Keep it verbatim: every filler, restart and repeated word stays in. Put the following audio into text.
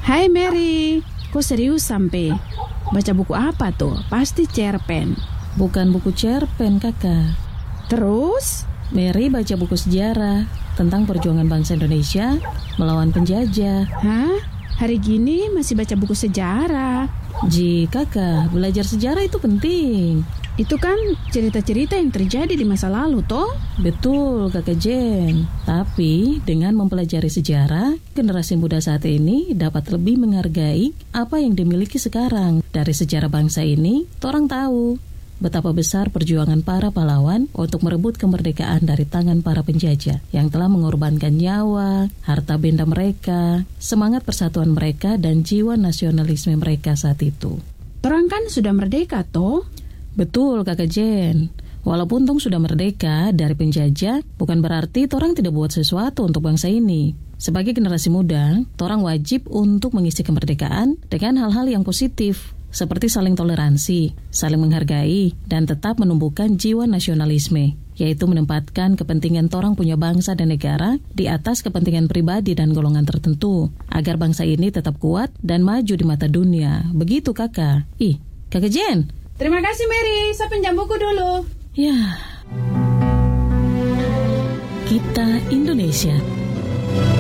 Hai Mary, kok serius sampai? Baca buku apa tuh? Pasti cerpen. Bukan buku cerpen, kakak. Terus? Mary baca buku sejarah tentang perjuangan bangsa Indonesia melawan penjajah. Hah? Hari gini masih baca buku sejarah? Ji, kakak, belajar sejarah itu penting. Itu kan cerita-cerita yang terjadi di masa lalu, toh? Betul, kakak Jen. Tapi dengan mempelajari sejarah, generasi muda saat ini dapat lebih menghargai apa yang dimiliki sekarang. Dari sejarah bangsa ini, orang tahu betapa besar perjuangan para pahlawan untuk merebut kemerdekaan dari tangan para penjajah yang telah mengorbankan nyawa, harta benda mereka, semangat persatuan mereka, dan jiwa nasionalisme mereka saat itu. Orang kan sudah merdeka, toh? Betul, kakak Jen. Walaupun tong sudah merdeka dari penjajah, bukan berarti torang tidak buat sesuatu untuk bangsa ini. Sebagai generasi muda, torang wajib untuk mengisi kemerdekaan dengan hal-hal yang positif, seperti saling toleransi, saling menghargai, dan tetap menumbuhkan jiwa nasionalisme, yaitu menempatkan kepentingan torang punya bangsa dan negara di atas kepentingan pribadi dan golongan tertentu, agar bangsa ini tetap kuat dan maju di mata dunia. Begitu, kakak. Ih, kakak Jen. Terima kasih Mary, saya pinjam buku dulu. Ya, kita Indonesia.